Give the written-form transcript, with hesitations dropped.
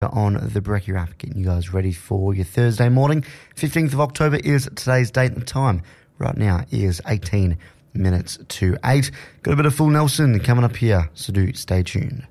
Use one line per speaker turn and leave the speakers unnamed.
on the Brekkie Wrap, getting you guys ready for your Thursday morning. 15th of October is today's date and time. Right now is 18 minutes to 8. Got a bit of Full Nelson coming up here, so do stay tuned.